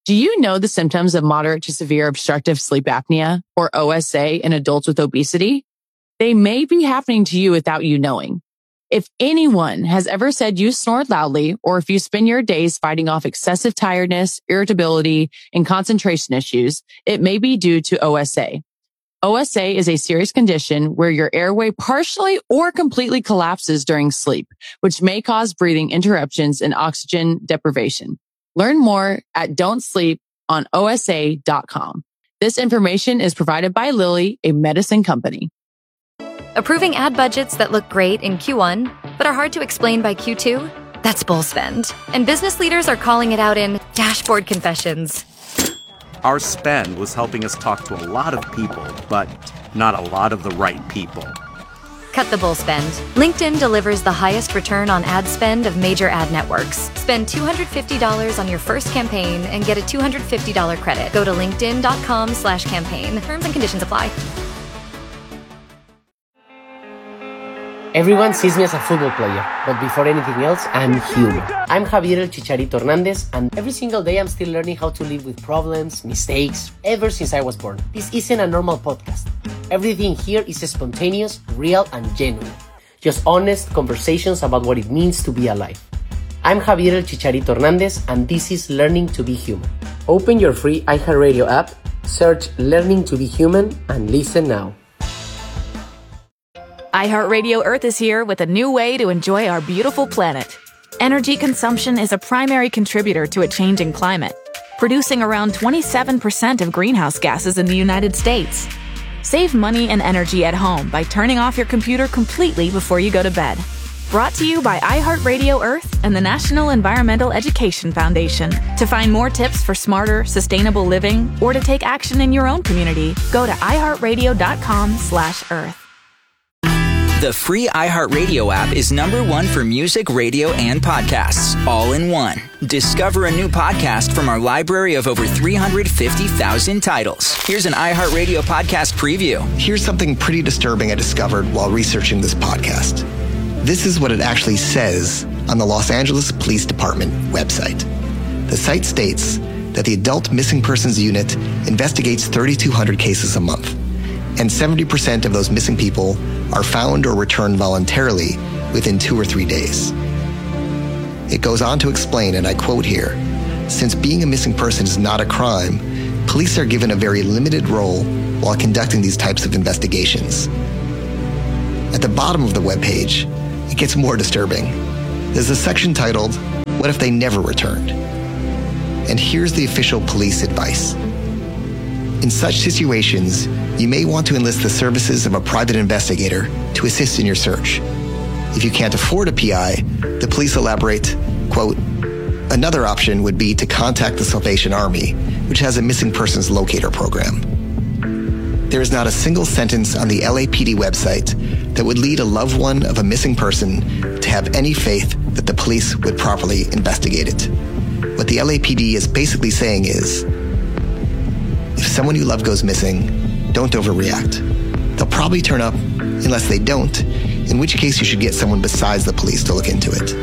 Do you know the symptoms of moderate to severe obstructive sleep apnea, or OSA, in adults with obesity? They may be happening to you without you knowing. If anyone has ever said you snore loudly, or if you spend your days fighting off excessive tiredness, irritability, and concentration issues, it may be due to OSA. OSA is a serious condition where your airway partially or completely collapses during sleep, which may cause breathing interruptions and oxygen deprivation. Learn more at don'tsleeponosa.com. This information is provided by Lilly, a medicine company. Approving ad budgets that look great in Q1, but are hard to explain by Q2? That's bull spend. And business leaders are calling it out in dashboard confessions. Our spend was helping us talk to a lot of people, but not a lot of the right people. Cut the bull spend. LinkedIn delivers the highest return on ad spend of major ad networks. Spend $250 on your first campaign and get a $250 credit. Go to linkedin.com/campaign. Terms and conditions apply. Everyone sees me as a football player, but before anything else, I'm human. I'm Javier El Chicharito Hernandez, and every single day I'm still learning how to live with problems, mistakes, ever since I was born. This isn't a normal podcast. Everything here is spontaneous, real, and genuine. Just honest conversations about what it means to be alive. I'm Javier El Chicharito Hernandez, and this is Learning to Be Human. Open your free iHeartRadio app, search Learning to Be Human, and listen now. iHeartRadio Earth is here with a new way to enjoy our beautiful planet. Energy consumption is a primary contributor to a changing climate, producing around 27% of greenhouse gases in the United States. Save money and energy at home by turning off your computer completely before you go to bed. Brought to you by iHeartRadio Earth and the National Environmental Education Foundation. To find more tips for smarter, sustainable living, or to take action in your own community, go to iHeartRadio.com/Earth. The free iHeartRadio app is #1 for music, radio, and podcasts, all in one. Discover a new podcast from our library of over 350,000 titles. Here's an iHeartRadio podcast preview. Here's something pretty disturbing I discovered while researching this podcast. This is what it actually says on the Los Angeles Police Department website. The site states that the Adult Missing Persons Unit investigates 3,200 cases a month, and 70% of those missing people are found or returned voluntarily within 2 or 3 days. It goes on to explain, and I quote here, "Since being a missing person is not a crime, police are given a very limited role while conducting these types of investigations." At the bottom of the webpage, it gets more disturbing. There's a section titled, "What if they never returned?" And here's the official police advice. In such situations, you may want to enlist the services of a private investigator to assist in your search. If you can't afford a PI, the police elaborate, quote, "Another option would be to contact the Salvation Army, which has a missing persons locator program." There is not a single sentence on the LAPD website that would lead a loved one of a missing person to have any faith that the police would properly investigate it. What the LAPD is basically saying is, if someone you love goes missing, don't overreact. They'll probably turn up unless they don't, in which case you should get someone besides the police to look into it.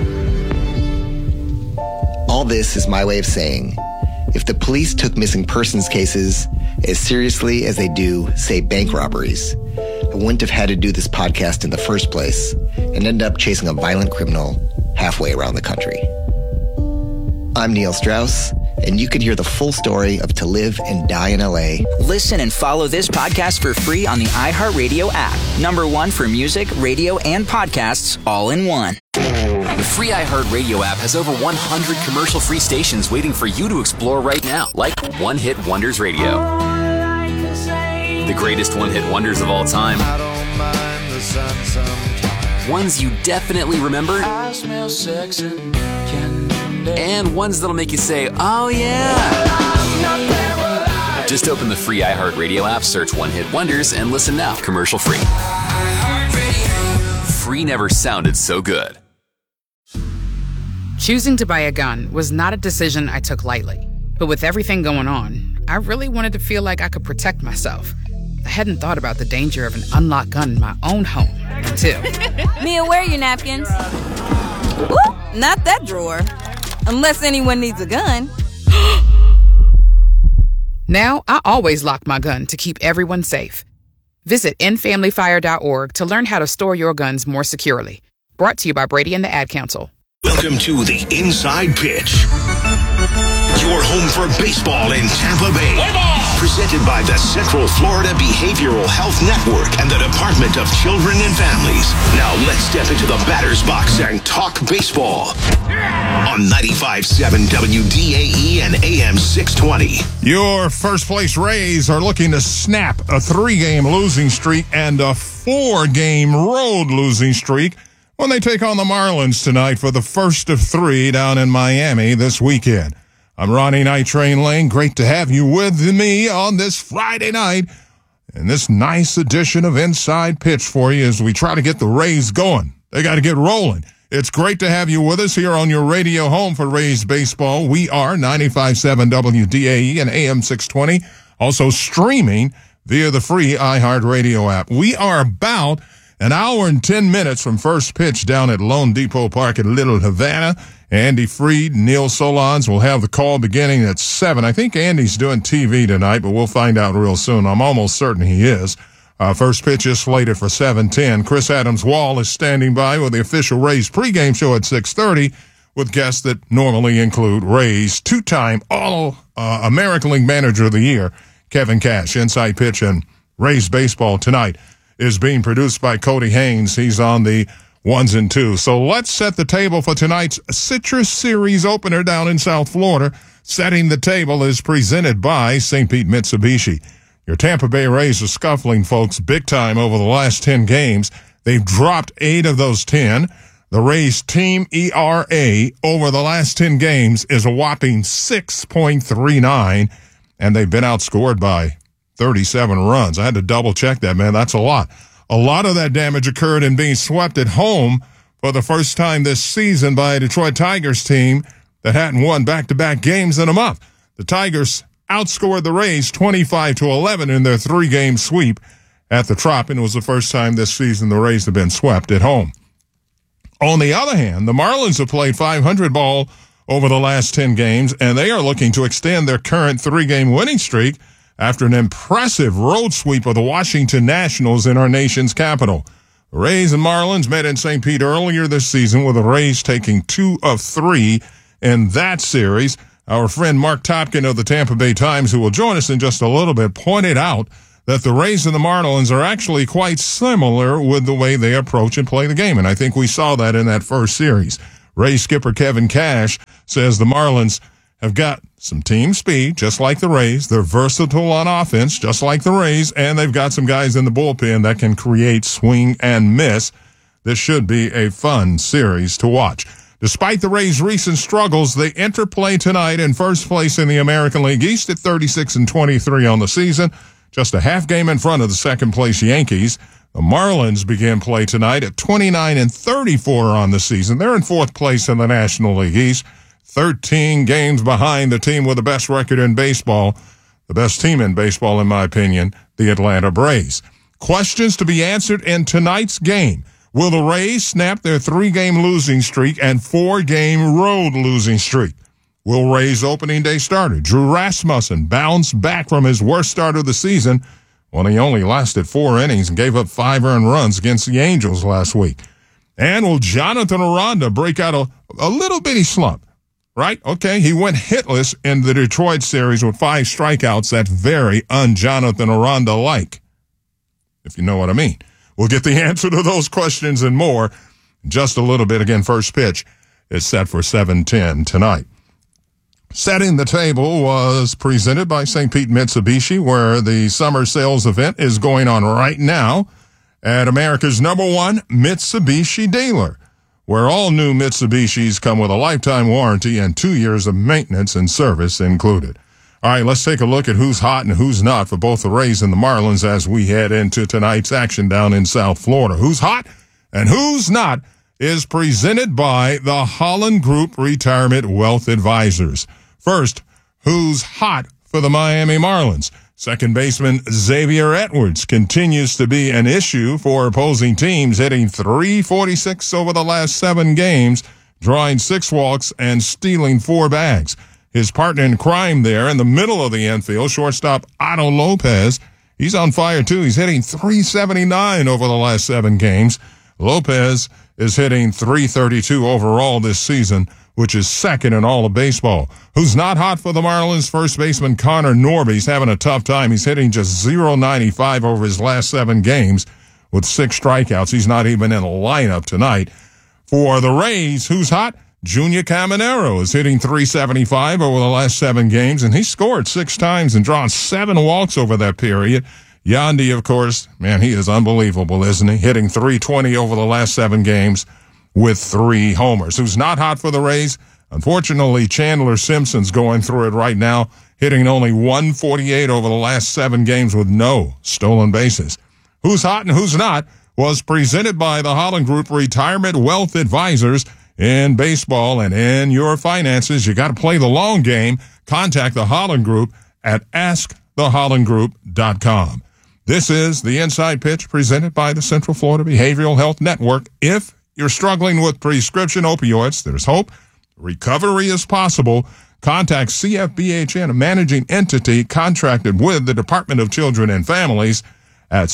All this is my way of saying, if the police took missing persons cases as seriously as they do, say, bank robberies, I wouldn't have had to do this podcast in the first place and end up chasing a violent criminal halfway around the country. I'm Neil Strauss, and you can hear the full story of To Live and Die in LA. Listen and follow this podcast for free on the iHeartRadio app. #1 for music, radio, and podcasts, all in one. The free iHeartRadio app has over 100 commercial-free stations waiting for you to explore right now, like One Hit Wonders Radio. The greatest one-hit wonders of all time. Ones you definitely remember. And ones that'll make you say, "Oh yeah." Just open the free iHeartRadio app, search One Hit Wonders, and listen now, commercial free. Free never sounded so good. Choosing to buy a gun was not a decision I took lightly. But with everything going on, I really wanted to feel like I could protect myself. I hadn't thought about the danger of an unlocked gun in my own home until... Mia, where are your napkins? Ooh, not that drawer. Unless anyone needs a gun. Now, I always lock my gun to keep everyone safe. Visit endfamilyfire.org to learn how to store your guns more securely. Brought to you by Brady and the Ad Council. Welcome to the Inside Pitch. Your home for baseball in Tampa Bay. Presented by the Central Florida Behavioral Health Network and the Department of Children and Families. Now let's step into the batter's box and talk baseball. On 95.7 WDAE and AM 620. Your first place Rays are looking to snap a 3-game losing streak and a 4-game road losing streak when they take on the Marlins tonight for the first of 3 down in Miami this weekend. I'm Ronnie Night Train Lane. Great to have you with me on this Friday night and this nice edition of Inside Pitch for you as we try to get the Rays going. They got to get rolling. It's great to have you with us here on your radio home for Rays baseball. We are 95.7 WDAE and AM 620, also streaming via the free iHeartRadio app. We are about an hour and 10 minutes from first pitch down at Lone Depot Park in Little Havana. Andy Freed, Neil Solondz will have the call beginning at 7. I think Andy's doing TV tonight, but we'll find out real soon. I'm almost certain he is. First pitch is slated for 7:10. Chris Adams-Wall is standing by with the official Rays pregame show at 6:30 with guests that normally include Rays two-time All-American League Manager of the Year, Kevin Cash. Inside Pitch and Rays baseball tonight is being produced by Cody Haynes. He's on the 1s and 2s. So let's set the table for tonight's Citrus Series opener down in South Florida. Setting the table is presented by St. Pete Mitsubishi. Your Tampa Bay Rays are scuffling, folks, big time over the last 10 games. They've dropped 8 of those 10. The Rays team ERA over the last 10 games is a whopping 6.39, and they've been outscored by 37 runs. I had to double check that, man. That's a lot. A lot of that damage occurred in being swept at home for the first time this season by a Detroit Tigers team that hadn't won back-to-back games in a month. The Tigers outscored the Rays 25-11 in their 3-game sweep at the Trop, and it was the first time this season the Rays have been swept at home. On the other hand, the Marlins have played .500 ball over the last 10 games, and they are looking to extend their current 3-game winning streak after an impressive road sweep of the Washington Nationals in our nation's capital. The Rays and Marlins met in St. Pete earlier this season, with the Rays taking 2 of 3 in that series. Our friend Mark Topkin of the Tampa Bay Times, who will join us in just a little bit, pointed out that the Rays and the Marlins are actually quite similar with the way they approach and play the game, and I think we saw that in that first series. Rays skipper Kevin Cash says the Marlins have got some team speed, just like the Rays. They're versatile on offense, just like the Rays, and they've got some guys in the bullpen that can create swing and miss. This should be a fun series to watch. Despite the Rays' recent struggles, they enter play tonight in first place in the American League East at 36-23 on the season, just a half game in front of the second-place Yankees. The Marlins begin play tonight at 29-34 on the season. They're in fourth place in the National League East, 13 games behind the team with the best record in baseball, the best team in baseball, in my opinion, the Atlanta Braves. Questions to be answered in tonight's game. Will the Rays snap their 3-game losing streak and 4-game road losing streak? Will Rays opening day starter Drew Rasmussen bounce back from his worst start of the season when he only lasted 4 innings and gave up 5 earned runs against the Angels last week? And will Jonathan Aranda break out a little bitty slump? Right? Okay, he went hitless in the Detroit series with 5 strikeouts. That's very un-Jonathan Aranda-like, if you know what I mean. We'll get the answer to those questions and more in just a little bit. Again, first pitch is set for 7:10 tonight. Setting the table was presented by St. Pete Mitsubishi, where the summer sales event is going on right now at America's #1 Mitsubishi dealer, where all new Mitsubishis come with a lifetime warranty and 2 years of maintenance and service included. All right, let's take a look at who's hot and who's not for both the Rays and the Marlins as we head into tonight's action down in South Florida. Who's hot and who's not is presented by the Holland Group Retirement Wealth Advisors. First, who's hot for the Miami Marlins? Second baseman Xavier Edwards continues to be an issue for opposing teams, hitting .346 over the last 7 games, drawing 6 walks and stealing 4 bags. his partner in crime there in the middle of the infield, shortstop Otto Lopez. He's on fire, too. He's hitting .379 over the last 7 games. Lopez is hitting .332 overall this season, which is second in all of baseball. Who's not hot for the Marlins? First baseman Connor Norby's having a tough time. He's hitting just .095 over his last 7 games with 6 strikeouts. He's not even in the lineup tonight. For the Rays, who's hot? Junior Caminero is hitting .375 over the last 7 games, and he scored 6 times and drawn 7 walks over that period. Yandy, of course, man, he is unbelievable, isn't he? Hitting .320 over the last 7 games with 3 homers. Who's not hot for the Rays? Unfortunately, Chandler Simpson's going through it right now, hitting only .148 over the last 7 games with no stolen bases. Who's hot and who's not was presented by the Holland Group Retirement Wealth Advisors. In baseball and in your finances, you got to play the long game. Contact the Holland Group at askthehollandgroup.com. This is the Inside Pitch presented by the Central Florida Behavioral Health Network. If you're struggling with prescription opioids, there's hope. Recovery is possible. Contact CFBHN, a managing entity contracted with the Department of Children and Families at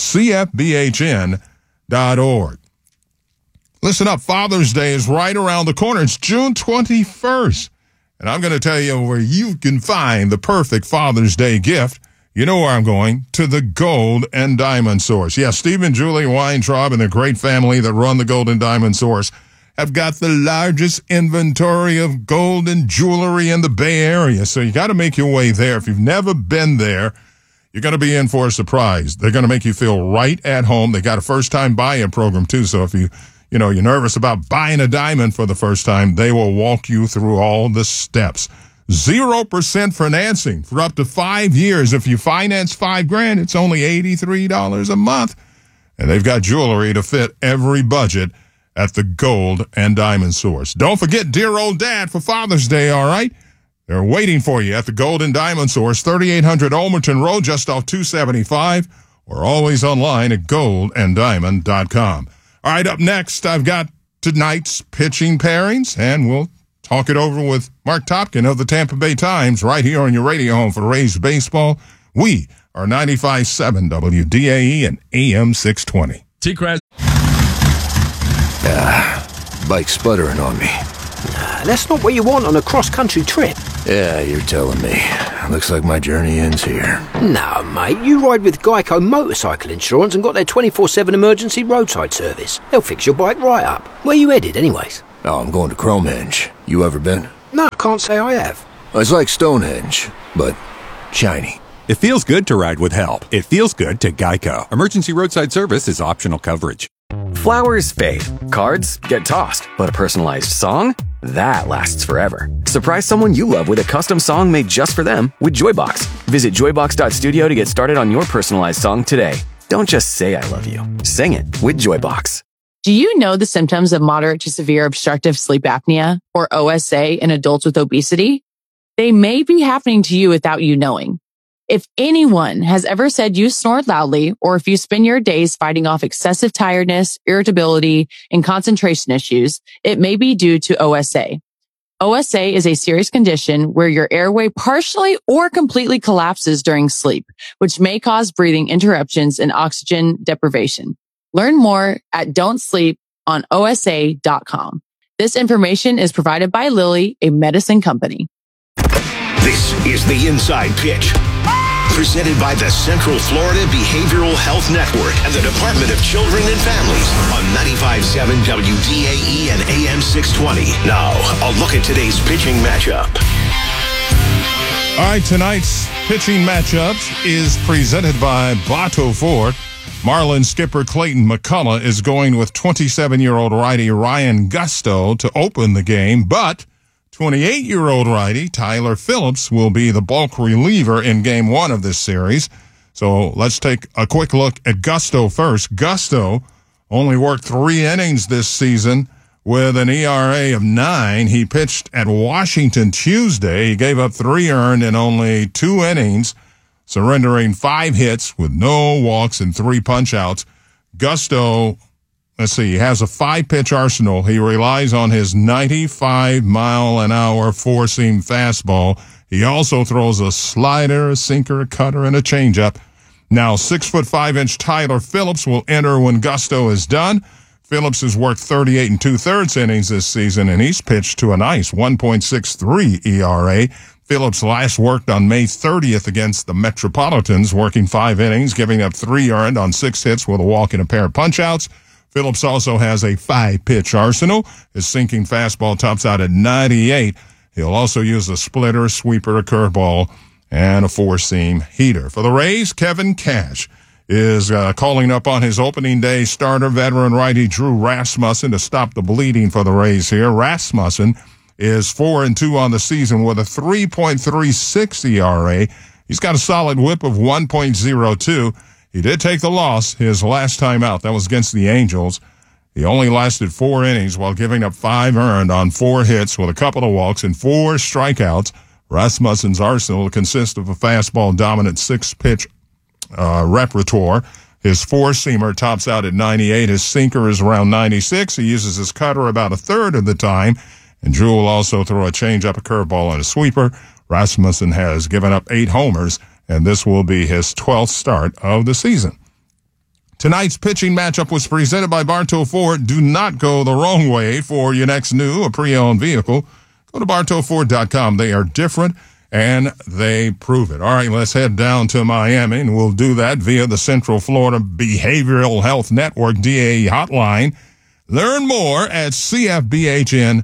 cfbhn.org. Listen up, Father's Day is right around the corner. It's June 21st. And I'm going to tell you where you can find the perfect Father's Day gift. You know where I'm going, to the Gold and Diamond Source. Yeah, Steve and Julie Weintraub and the great family that run the Gold and Diamond Source have got the largest inventory of gold and jewelry in the Bay Area. So you got to make your way there. If you've never been there, you're going to be in for a surprise. They're going to make you feel right at home. They got a first-time buy-in program, too. So if you're nervous about buying a diamond for the first time, they will walk you through all the steps. 0% financing for up to 5 years. If you finance $5,000, it's only $83 a month. And they've got jewelry to fit every budget at the Gold and Diamond Source. Don't forget dear old dad for Father's Day, all right? They're waiting for you at the Gold and Diamond Source, 3800 Olmerton Road, just off 275, or always online at goldanddiamond.com. All right, up next, I've got tonight's pitching pairings, and we'll talk it over with Mark Topkin of the Tampa Bay Times right here on your radio home for Rays Baseball. We are 95.7 WDAE and AM 620. T-Craz. Bike sputtering on me. That's not what you want on a cross-country trip. Yeah, you're telling me. Looks like my journey ends here. No, mate, you ride with Geico Motorcycle Insurance and got their 24/7 emergency roadside service. They'll fix your bike right up. Where you headed, anyways? Oh, I'm going to Cromenge. You ever been? No, can't say I have. It's like Stonehenge, but shiny. It feels good to ride with help. It feels good to Geico. Emergency roadside service is optional coverage. Flowers fade, cards get tossed, but a personalized song? That lasts forever. Surprise someone you love with a custom song made just for them with Joybox. Visit joybox.studio to get started on your personalized song today. Don't just say I love you. Sing it with Joybox. Do you know the symptoms of moderate to severe obstructive sleep apnea, or OSA, in adults with obesity? They may be happening to you without you knowing. If anyone has ever said you snore loudly, or if you spend your days fighting off excessive tiredness, irritability, and concentration issues, it may be due to OSA. OSA is a serious condition where your airway partially or completely collapses during sleep, which may cause breathing interruptions and oxygen deprivation. Learn more at don'tsleeponosa.com. This information is provided by Lilly, a medicine company. This is the Inside Pitch, presented by the Central Florida Behavioral Health Network and the Department of Children and Families on 95.7 WDAE and AM 620. Now, a look at today's pitching matchup. All right, tonight's pitching matchups is presented by Bato Ford. Marlins skipper Clayton McCullough is going with 27-year-old righty Ryan Gusto to open the game, but 28-year-old righty Tyler Phillips will be the bulk reliever in Game 1 of this series. So let's take a quick look at Gusto first. Gusto only worked 3 innings this season with an ERA of 9. He pitched at Washington Tuesday. He gave up 3 earned in only 2 innings, surrendering 5 hits with no walks and 3 punch-outs. Gusto let's see, he has a 5-pitch arsenal. He relies on his 95-mile-an-hour four-seam fastball. He also throws a slider, a sinker, a cutter, and a changeup. Now, 6'5" Tyler Phillips will enter when Gusto is done. Phillips has worked 38 2/3 innings this season, and he's pitched to a nice 1.63 ERA. Phillips last worked on May 30th against the Metropolitans, working 5 innings, giving up 3 earned on 6 hits with a walk and a pair of punch-outs. Phillips also has a 5-pitch arsenal. His sinking fastball tops out at 98. He'll also use a splitter, a sweeper, a curveball, and a four-seam heater. For the Rays, Kevin Cash is calling up on his opening day starter, veteran righty Drew Rasmussen, to stop the bleeding for the Rays here. Rasmussen is 4-2 on the season with a 3.36 ERA. He's got a solid whip of 1.02. He did take the loss his last time out. That was against the Angels. He only lasted 4 innings while giving up 5 earned on 4 hits with a couple of walks and 4 strikeouts. Rasmussen's arsenal consists of a fastball-dominant 6-pitch repertoire. His four-seamer tops out at 98. His sinker is around 96. He uses his cutter about a third of the time. And Drew will also throw a changeup, a curveball, and a sweeper. Rasmussen has given up 8 homers, and this will be his 12th start of the season. Tonight's pitching matchup was presented by Bartow Ford. Do not go the wrong way for your next new or pre-owned vehicle. Go to BartowFord.com. They are different, and they prove it. All right, let's head down to Miami, and we'll do that via the Central Florida Behavioral Health Network, DAE hotline. Learn more at CFBHN.org.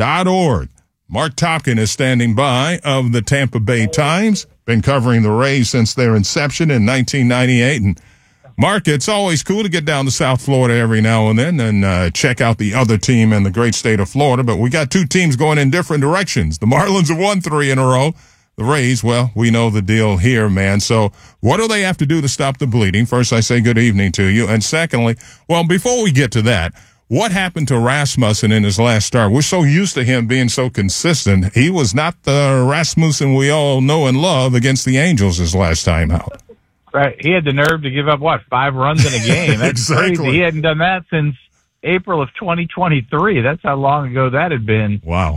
Mark Topkin is standing by of the Tampa Bay Times. Been covering the Rays since their inception in 1998. And Mark, it's always cool to get down to South Florida every now and then and check out the other team in the great state of Florida. But we got 2 teams going in different directions. The Marlins have won 3 in a row. The Rays, well, we know the deal here, man. So what do they have to do to stop the bleeding? First, I say good evening to you. And secondly, well, before we get to that, what happened to Rasmussen in his last start? We're so used to him being so consistent. He was not the Rasmussen we all know and love against the Angels his last time out. Right. He had the nerve to give up, 5 runs in a game. That's exactly. Crazy. He hadn't done that since April of 2023. That's how long ago that had been. Wow.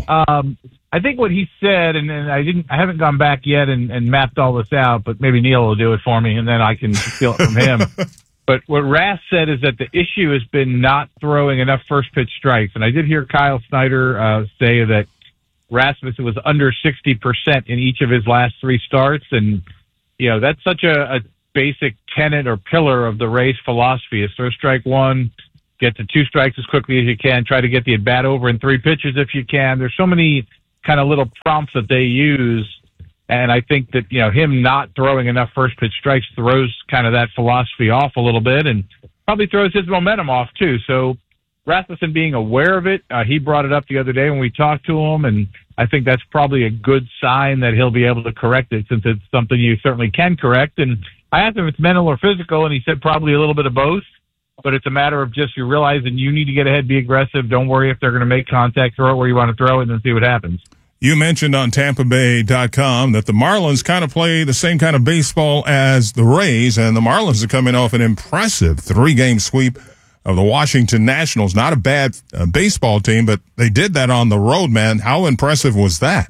I think what he said, and I haven't gone back yet and mapped all this out, but maybe Neil will do it for me, and then I can steal it from him. But what Ras said is that the issue has been not throwing enough first-pitch strikes. And I did hear Kyle Snyder say that Rasmussen was under 60% in each of his last 3 starts. And, that's such a basic tenet or pillar of the Rays philosophy is throw strike 1, get to 2 strikes as quickly as you can, try to get the at-bat over in 3 pitches if you can. There's so many kind of little prompts that they use. And I think that, him not throwing enough first pitch strikes throws kind of that philosophy off a little bit and probably throws his momentum off too. So Rasmussen being aware of it, he brought it up the other day when we talked to him. And I think that's probably a good sign that he'll be able to correct it since it's something you certainly can correct. And I asked him if it's mental or physical, and he said probably a little bit of both. But it's a matter of just you realizing you need to get ahead, be aggressive. Don't worry if they're going to make contact, throw it where you want to throw it, and then see what happens. You mentioned on TampaBay.com that the Marlins kind of play the same kind of baseball as the Rays, and the Marlins are coming off an impressive 3-game sweep of the Washington Nationals. Not a bad baseball team, but they did that on the road, man. How impressive was that?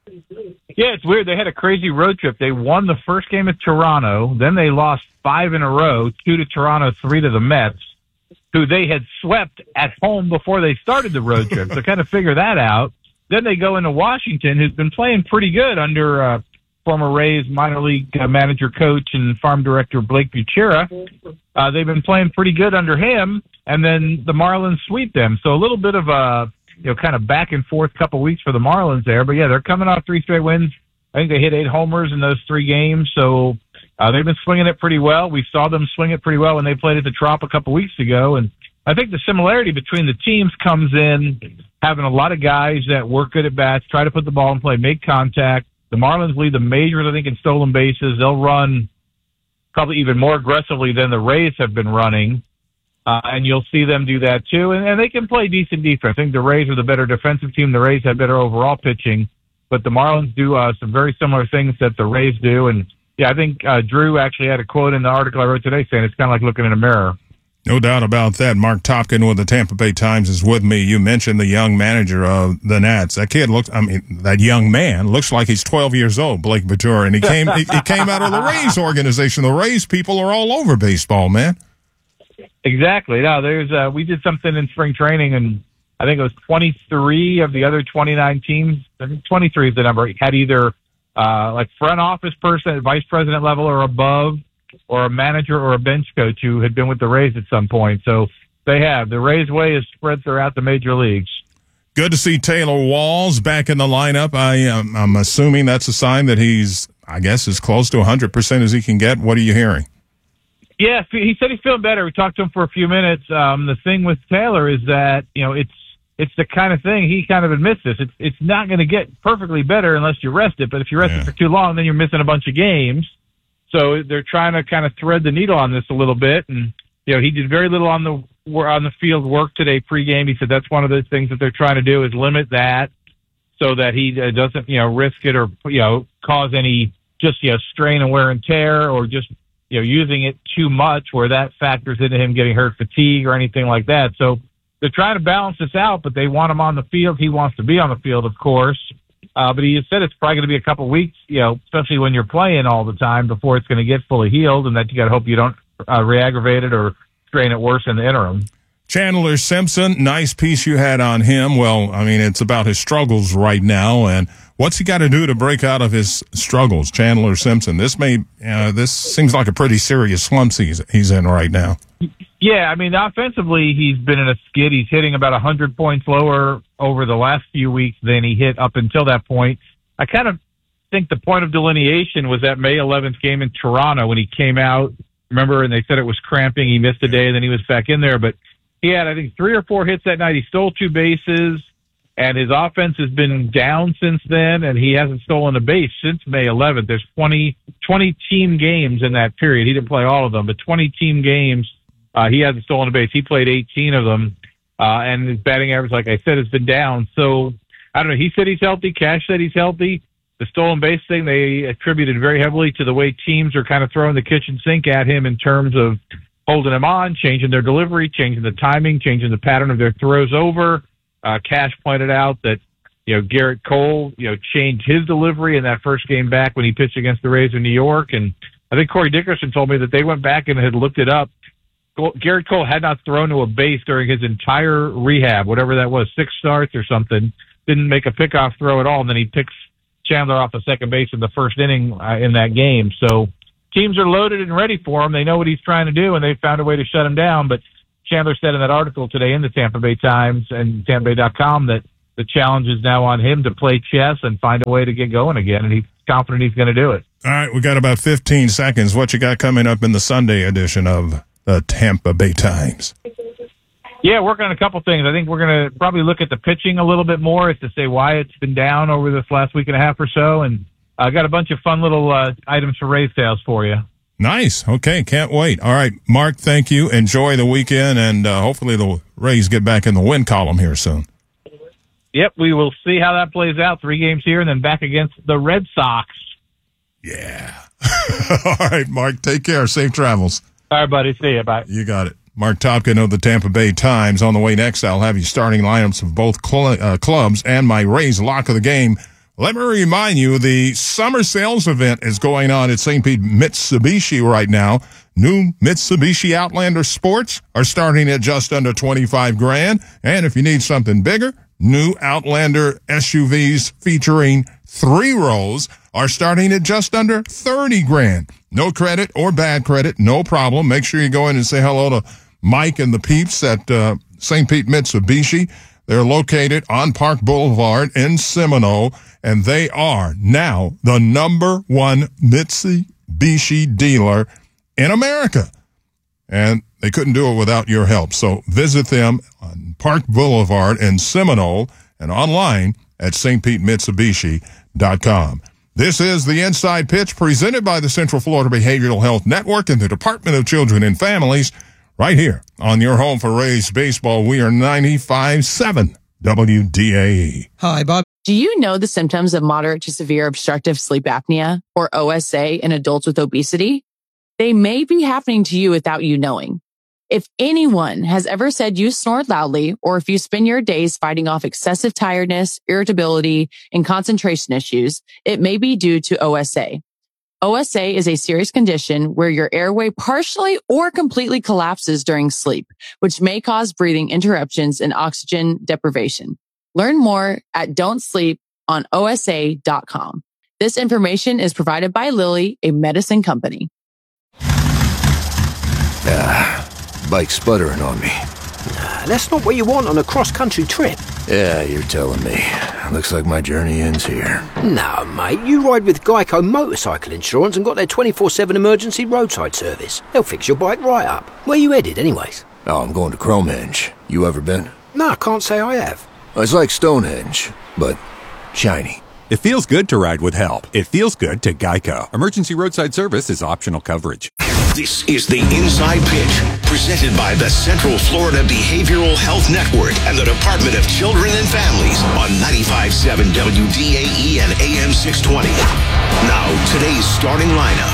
Yeah, it's weird. They had a crazy road trip. They won the first game at Toronto. Then they lost 5 in a row, 2 to Toronto, 3 to the Mets, who they had swept at home before they started the road trip. So kind of figure that out. Then they go into Washington, who's been playing pretty good under former Rays minor league manager, coach, and farm director Blake Buchera. They've been playing pretty good under him, and then the Marlins sweep them. So a little bit of a kind of back and forth couple weeks for the Marlins there. But, yeah, they're coming off 3 straight wins. I think they hit 8 homers in those 3 games. So they've been swinging it pretty well. We saw them swing it pretty well when they played at the Trop a couple weeks ago. And I think the similarity between the teams comes in having a lot of guys that work good at bats, try to put the ball in play, make contact. The Marlins lead the majors, I think, in stolen bases. They'll run probably even more aggressively than the Rays have been running. And you'll see them do that too. And they can play decent defense. I think the Rays are the better defensive team. The Rays have better overall pitching. But the Marlins do some very similar things that the Rays do. And, yeah, I think Drew actually had a quote in the article I wrote today saying it's kind of like looking in a mirror. No doubt about that. Mark Topkin with the Tampa Bay Times is with me. You mentioned the young manager of the Nats. That young man looks like he's 12 years old, Blake Batura, and he came out of the Rays organization. The Rays people are all over baseball, man. Exactly. No, we did something in spring training, and I think it was 23 of the other 29 teams. I think 23 is the number. Had either like front office person at vice president level or above, or a manager or a bench coach who had been with the Rays at some point. So they have. The Rays way is spread throughout the major leagues. Good to see Taylor Walls back in the lineup. I'm assuming that's a sign that he's, I guess, as close to 100% as he can get. What are you hearing? Yeah, he said he's feeling better. We talked to him for a few minutes. The thing with Taylor is that, it's the kind of thing, he kind of admits this. It's not going to get perfectly better unless you rest it, but if you rest it for too long, then you're missing a bunch of games. So they're trying to kind of thread the needle on this a little bit, and he did very little on the field work today pregame. He said that's one of the things that they're trying to do is limit that so that he doesn't risk it or cause any just strain and wear and tear, or just using it too much where that factors into him getting hurt, fatigue, or anything like that. So they're trying to balance this out, but they want him on the field. He wants to be on the field, of course. But he said it's probably going to be a couple of weeks, especially when you're playing all the time, before it's going to get fully healed, and that you got to hope you don't re-aggravate it or strain it worse in the interim. Chandler Simpson, nice piece you had on him. Well, it's about his struggles right now, and what's he got to do to break out of his struggles? Chandler Simpson, this seems like a pretty serious slump he's in right now. Yeah, offensively, he's been in a skid. He's hitting about 100 points lower over the last few weeks than he hit up until that point. I kind of think the point of delineation was that May 11th game in Toronto when he came out, remember, and they said it was cramping. He missed a day, and then he was back in there. But he had, I think, 3 or 4 hits that night. He stole 2 bases, and his offense has been down since then, and he hasn't stolen a base since May 11th. There's 20 team games in that period. He didn't play all of them, but 20 team games. He hasn't stolen a base. He played 18 of them, and his batting average, like I said, has been down. So, I don't know. He said he's healthy. Cash said he's healthy. The stolen base thing, they attributed very heavily to the way teams are kind of throwing the kitchen sink at him in terms of holding him on, changing their delivery, changing the timing, changing the pattern of their throws over. Cash pointed out that, Garrett Cole, changed his delivery in that first game back when he pitched against the Rays in New York. And I think Corey Dickerson told me that they went back and had looked it up. Garrett Cole had not thrown to a base during his entire rehab, whatever that was, 6 starts or something. Didn't make a pickoff throw at all, and then he picks Chandler off the second base in the first inning in that game. So teams are loaded and ready for him. They know what he's trying to do, and they found a way to shut him down. But Chandler said in that article today in the Tampa Bay Times and TampaBay.com that the challenge is now on him to play chess and find a way to get going again, and he's confident he's going to do it. All right, we got about 15 seconds. What you got coming up in the Sunday edition of the Tampa Bay Times? Yeah, working on a couple things. I think we're going to probably look at the pitching a little bit more as to say why it's been down over this last week and a half or so. And I got a bunch of fun little items for Rays sales for you. Nice. Okay, can't wait. All right, Mark, thank you. Enjoy the weekend, and hopefully the Rays get back in the win column here soon. Yep, we will see how that plays out. 3 games here and then back against the Red Sox. Yeah. All right, Mark, take care. Safe travels. All right, buddy. See you. Bye. You got it. Mark Topkin of the Tampa Bay Times. On the way next, I'll have you starting lineups of both clubs and my Rays lock of the game. Let me remind you, the summer sales event is going on at St. Pete Mitsubishi right now. New Mitsubishi Outlander Sports are starting at just under $25,000. And if you need something bigger, new Outlander SUVs featuring 3 rows are starting at just under $30,000. No credit or bad credit, no problem. Make sure you go in and say hello to Mike and the peeps at St. Pete Mitsubishi. They're located on Park Boulevard in Seminole, and they are now the #1 Mitsubishi dealer in America. And they couldn't do it without your help. So visit them on Park Boulevard in Seminole and online at stpetemitsubishi.com. This is the Inside Pitch presented by the Central Florida Behavioral Health Network and the Department of Children and Families right here on your home for Rays baseball. We are 95.7 WDAE. Hi, Bob. Do you know the symptoms of moderate to severe obstructive sleep apnea, or OSA, in adults with obesity? They may be happening to you without you knowing. If anyone has ever said you snore loudly, or if you spend your days fighting off excessive tiredness, irritability, and concentration issues, it may be due to OSA. OSA is a serious condition where your airway partially or completely collapses during sleep, which may cause breathing interruptions and oxygen deprivation. Learn more at don'tsleeponosa.com. This information is provided by Lilly, a medicine company. Bike's sputtering on me. That's not what you want on a cross-country trip. Yeah, you're telling me. Looks like my journey ends here. No, mate, you ride with Geico Motorcycle Insurance and got their 24/7 emergency roadside service. They'll fix your bike right up. Where you headed, anyways? Oh, I'm going to Cromehenge. You ever been? No, I can't say I have. It's like Stonehenge, but shiny. It feels good to ride with help. It feels good to Geico. Emergency roadside service is optional coverage. This is the Inside Pitch, presented by the Central Florida Behavioral Health Network and the Department of Children and Families on 95.7 WDAE and AM 620. Now, today's starting lineup.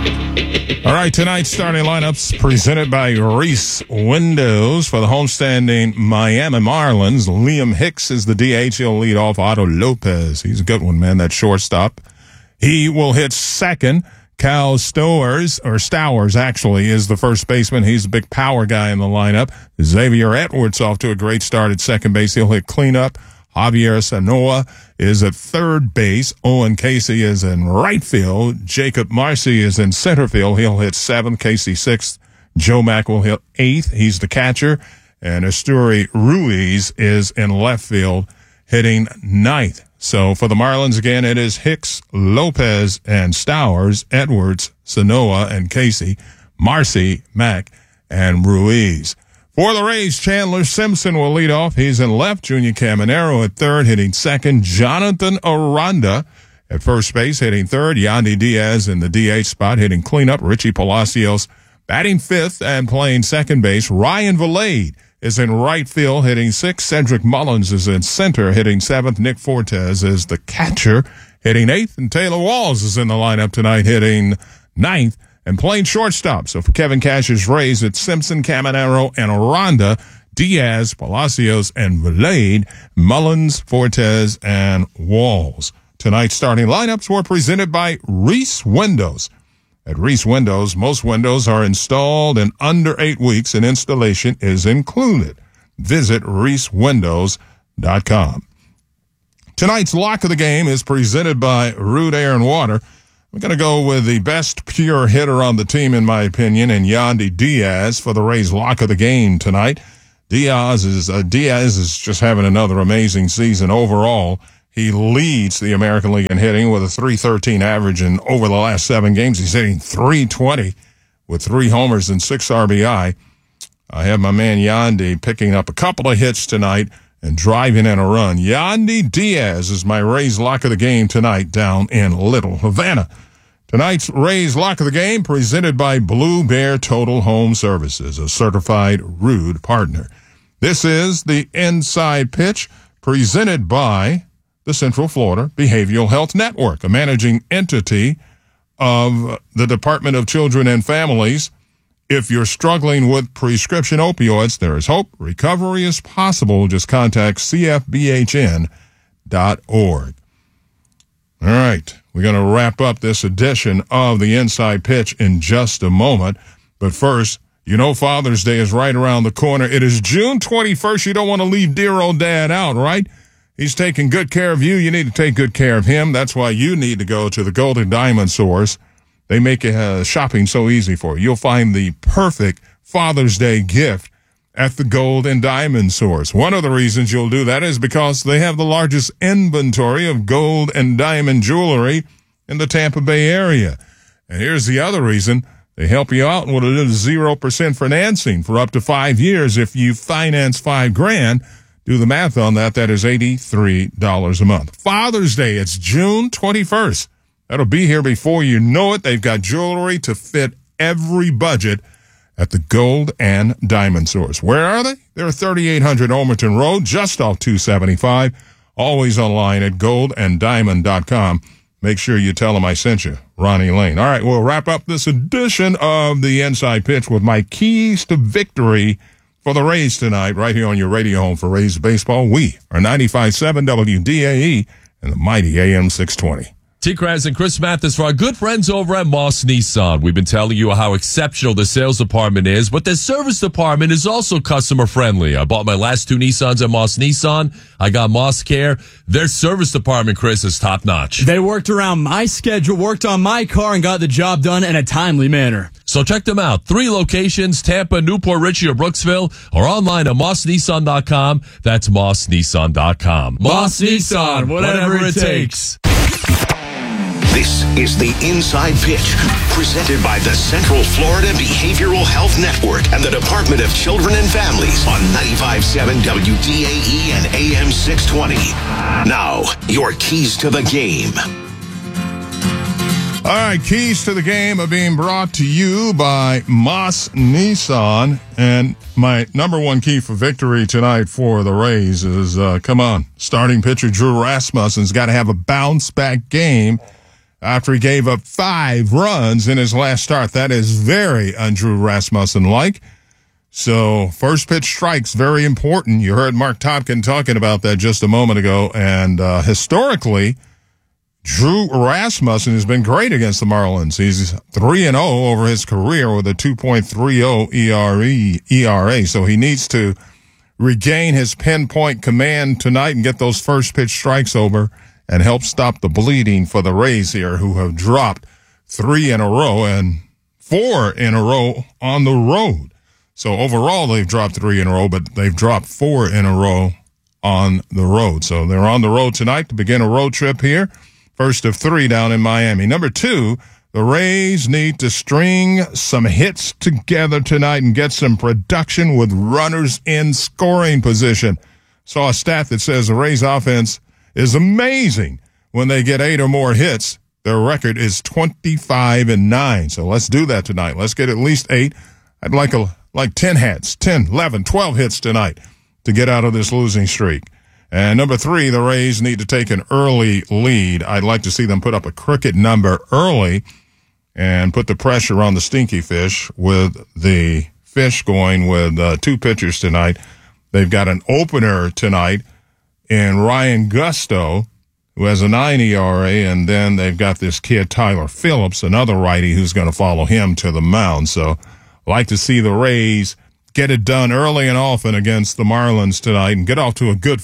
All right, tonight's starting lineups presented by Reese Windows for the homestanding Miami Marlins. Liam Hicks is the DH. He'll lead off. Otto Lopez, he's a good one, man, that shortstop. He will hit second. Cal Stowers actually, is the first baseman. He's a big power guy in the lineup. Xavier Edwards off to a great start at second base. He'll hit cleanup. Javier Sanoa is at third base. Owen Casey is in right field. Jacob Marcy is in center field. He'll hit seventh. Casey sixth. Joe Mack will hit eighth. He's the catcher. And Esteury Ruiz is in left field, hitting ninth. So for the Marlins again, it is Hicks, Lopez, and Stowers, Edwards, Sanoa, and Casey, Marcy, Mack, and Ruiz. For the Rays, Chandler Simpson will lead off. He's in left. Junior Caminero at third, hitting second. Jonathan Aranda at first base, hitting third. Yandy Diaz in the DH spot, hitting cleanup. Richie Palacios batting fifth and playing second base. Ryan Vilade is in right field, hitting sixth. Cedric Mullins is in center, hitting seventh. Nick Fortes is the catcher, hitting eighth. And Taylor Walls is in the lineup tonight, hitting ninth and playing shortstop. So for Kevin Cash's Rays, it's Simpson, Caminero, and Aranda, Diaz, Palacios, and Vilade, Mullins, Fortes, and Walls. Tonight's starting lineups were presented by Reese Windows. At Reese Windows, most windows are installed in under 8 weeks, and installation is included. Visit reesewindows.com. Tonight's lock of the game is presented by Rude Air and Water. We're going to go with the best pure hitter on the team, in my opinion, and Yandy Diaz for the Rays' lock of the game tonight. Diaz is just having another amazing season overall. He leads the American League in hitting with a .313 average, and over the last 7 games, he's hitting .320 with 3 homers and 6 RBI. I have my man Yandy picking up a couple of hits tonight and driving in a run. Yandy Diaz is my Rays lock of the game tonight down in Little Havana. Tonight's Rays lock of the game presented by Blue Bear Total Home Services, a certified Rude partner. This is the Inside Pitch presented by the Central Florida Behavioral Health Network, a managing entity of the Department of Children and Families. If you're struggling with prescription opioids, there is hope. Recovery is possible. Just contact cfbhn.org. All right, we're going to wrap up this edition of the Inside Pitch in just a moment. But first, you know Father's Day is right around the corner. It is June 21st. You don't want to leave dear old dad out, right? He's taking good care of you. You need to take good care of him. That's why you need to go to the Golden Diamond Source. They make shopping so easy for you. You'll find the perfect Father's Day gift at the Gold and Diamond Source. One of the reasons you'll do that is because they have the largest inventory of gold and diamond jewelry in the Tampa Bay area. And here's the other reason. They help you out with a little 0% financing for up to 5 years. If you finance $5,000, do the math on that. That is $83 a month. Father's Day, it's June 21st. That'll be here before you know it. They've got jewelry to fit every budget at the Gold and Diamond Source. Where are they? They're 3800 Omerton Road, just off 275. Always online at goldanddiamond.com. make sure you tell him I sent you, Ronnie Lane. All right, we'll wrap up this edition of the Inside Pitch with my keys to victory for the Rays tonight, right here on your radio home for Rays baseball. We are 95.7 WDAE and the mighty AM 620. T. Kraz and Chris Mathis for our good friends over at Moss Nissan. We've been telling you how exceptional the sales department is, but their service department is also customer friendly. I bought my last 2 Nissans at Moss Nissan. I got Moss Care. Their service department, Chris, is top notch. They worked around my schedule, worked on my car, and got the job done in a timely manner. So check them out. 3 locations, Tampa, Newport Richie, or Brooksville, or online at mossnissan.com. That's mossnissan.com. Moss Nissan, whatever it takes. This is the Inside Pitch, presented by the Central Florida Behavioral Health Network and the Department of Children and Families on 95.7 WDAE and AM 620. Now, your keys to the game. All right, keys to the game are being brought to you by Moss Nissan. And my number one key for victory tonight for the Rays is, come on, starting pitcher Drew Rasmussen's got to have a bounce-back game after he gave up 5 runs in his last start. That is very un-Drew Rasmussen-like. So first pitch strikes, very important. You heard Mark Topkin talking about that just a moment ago. And historically, Drew Rasmussen has been great against the Marlins. He's 3-0 over his career with a 2.30 ERA. So he needs to regain his pinpoint command tonight and get those first pitch strikes over and help stop the bleeding for the Rays here, who have dropped 3 in a row and 4 in a row on the road. So overall, they've dropped 3 in a row, but they've dropped 4 in a row on the road. So they're on the road tonight to begin a road trip here. First of 3 down in Miami. Number 2, the Rays need to string some hits together tonight and get some production with runners in scoring position. Saw a stat that says the Rays offense is amazing. When they get 8 or more hits, their record is 25-9. So let's do that tonight. Let's get at least 8. I'd like 10 hits, 10, 11, 12 hits tonight to get out of this losing streak. And number 3, the Rays need to take an early lead. I'd like to see them put up a cricket number early and put the pressure on the Stinky Fish, with the Fish going with 2 pitchers tonight. They've got an opener tonight in Ryan Gusto, who has a 9 ERA, and then they've got this kid Tyler Phillips, another righty, who's going to follow him to the mound. So I'd like to see the Rays get it done early and often against the Marlins tonight and get off to a good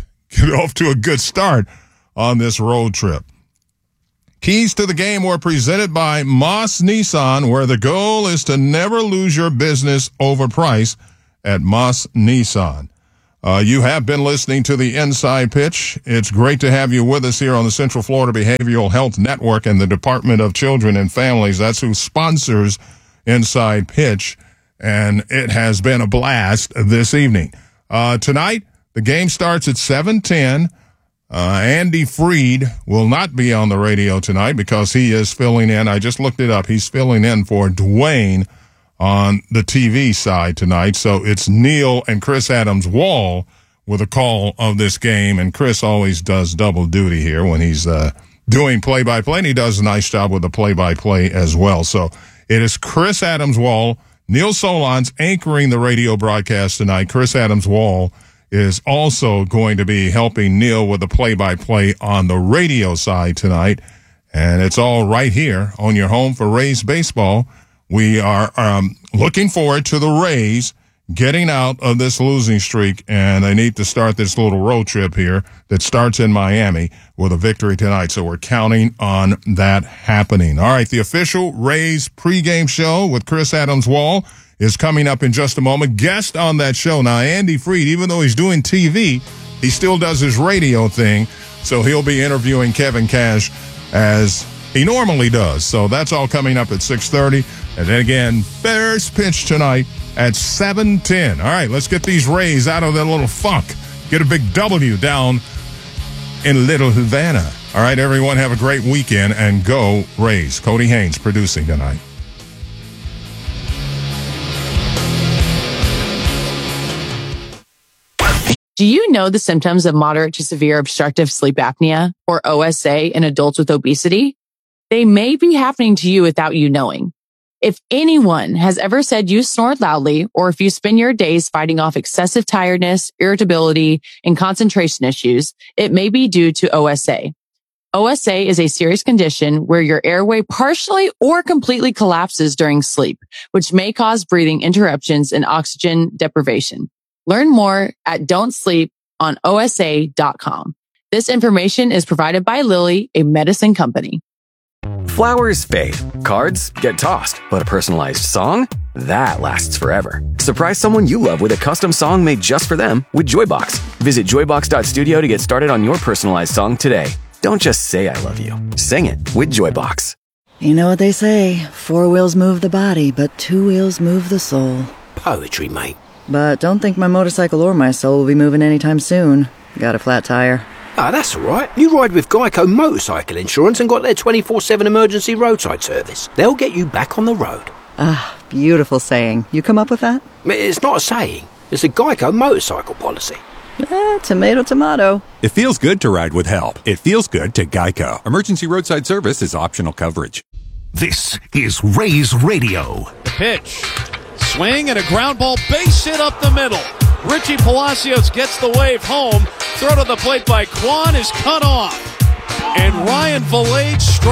start on this road trip. Keys to the game were presented by Moss Nissan, where the goal is to never lose your business over price at Moss Nissan. You have been listening to the Inside Pitch. It's great to have you with us here on the Central Florida Behavioral Health Network and the Department of Children and Families. That's who sponsors Inside Pitch, and it has been a blast this evening. Tonight, the game starts at 7:10. Andy Freed will not be on the radio tonight because he is filling in. I just looked it up. He's filling in for Dwayne on the TV side tonight. So it's Neil and Chris Adams-Wall with a call of this game. And Chris always does double duty here when he's doing play-by-play, and he does a nice job with the play-by-play as well. So it is Chris Adams-Wall, Neil Solondz anchoring the radio broadcast tonight. Chris Adams-Wall is also going to be helping Neil with the play-by-play on the radio side tonight. And it's all right here on your home for Rays baseball. We are looking forward to the Rays getting out of this losing streak, and they need to start this little road trip here that starts in Miami with a victory tonight. So we're counting on that happening. All right, the official Rays pregame show with Chris Adams-Wall is coming up in just a moment. Guest on that show. Now, Andy Freed, even though he's doing TV, he still does his radio thing, so he'll be interviewing Kevin Cash as he normally does. So that's all coming up at 6:30. And then again, first pitch tonight at 7:10. All right, let's get these Rays out of their little funk. Get a big W down in Little Havana. All right, everyone, have a great weekend, and go Rays. Cody Haynes producing tonight. Do you know the symptoms of moderate to severe obstructive sleep apnea, or OSA, in adults with obesity? They may be happening to you without you knowing. If anyone has ever said you snore loudly, or if you spend your days fighting off excessive tiredness, irritability, and concentration issues, it may be due to OSA. OSA is a serious condition where your airway partially or completely collapses during sleep, which may cause breathing interruptions and oxygen deprivation. Learn more at don'tsleeponosa.com. This information is provided by Lilly, a medicine company. Flowers fade, cards get tossed, but a personalized song? That lasts forever. Surprise someone you love with a custom song made just for them with Joybox. Visit joybox.studio to get started on your personalized song today. Don't just say I love you. Sing it with Joybox. You know what they say, 4 wheels move the body, but 2 wheels move the soul. Poetry, mate. But don't think my motorcycle or my soul will be moving anytime soon. Got a flat tire. Ah, that's all right. You ride with Geico Motorcycle Insurance and got their 24/7 emergency roadside service. They'll get you back on the road. Ah, beautiful saying. You come up with that? It's not a saying. It's a Geico motorcycle policy. Tomato, tomato. It feels good to ride with help. It feels good to Geico. Emergency roadside service is optional coverage. This is Rays Radio. The pitch. Swing and a ground ball, base hit up the middle. Richie Palacios gets the wave home. Throw to the plate by Kwan is cut off. And Ryan Valade strikes.